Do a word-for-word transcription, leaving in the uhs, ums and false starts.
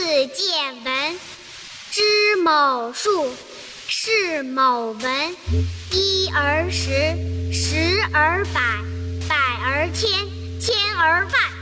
见闻，知某数，是某文。一而十，十而百，百而千，千而万。